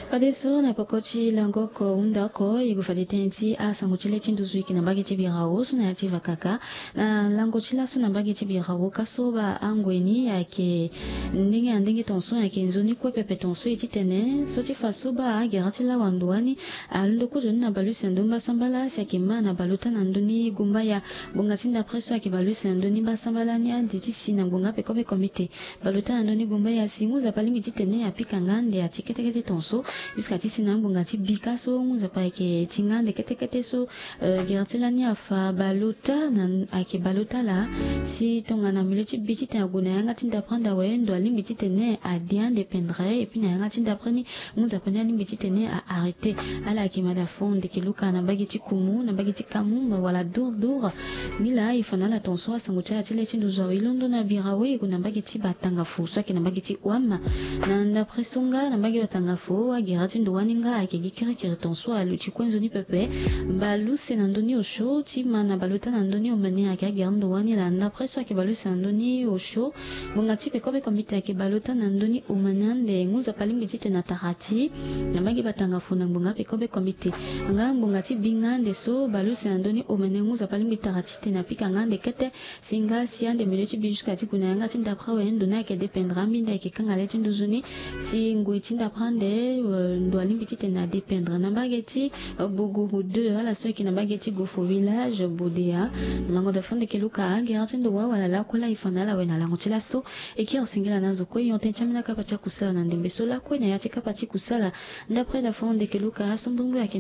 Padeso na pakochi langoko undako igufaditenzi asanguchile chinduzwiki na bagi chibirawo suna yativa kaka na langochila suna bagi chibirawo kasoba angweni yake ndingi tonso yake nzoni kwa pepe tonso ititene soti fasoba geratila wanduani alundoko joni na balusi ndumba sambala yake mana baluta na nduni gumba ya bungatinda preso yake balusi nduni basambala ni anditisi na gunga pekobe komite baluta na nduni gumba ya singu za palimi titene ya pika ngande ya tikete tonso biskati sinambo ngati bikaso nguza pa yake tingande kete so geratila afa baluta na ake baluta la si tonga na mileti bitite aguna yanga tinda pranda wendo alimbi titene a bien dépendre et puis na yanga tinda prani nguza pa alimbi titene a arrêter ala ake mada fonde ke luka na bagiti kumu na bagiti kamu wala dur mila ifana la tonso asangucha atile tindu zo ilondo na birawe kuna bagiti batanga fuso ake na bagiti wama na ndapre songa na bagiti batanga fo gerati ndowaninga akigikira tonso aluchi kwenzo ni pepe baluse na ndoni osho tima na baluta na ndoni omani akagira ndowani la ndapre so ake baluse na ndoni osho bonga tipe kobe komite ake baluta na ndoni omanande nguza palimbi tite na tarati na bagi batanga fo na bonga pe kobe komite nga bonga ti bingande so baluse na ndoni omani nguza palimbi tarati te na pika ngande kete singa siande mileti bijuska ti kuna yanga tinda pra wendo na ke dependra minda ke kangale tinduzuni si ngwe tinda prande ndo alimbi tite na dependre na bageti bugu 2 ala so ki na bageti gofo village bodea mango da fonde ke luka gerati ndo wala la kola ifana la wena la ngotila so ekir singela nazo ko yonte chamina kapa cha kusala na ndembe so la ko na yati kapa ti kusala ndapre da fonde ke luka asombungu yake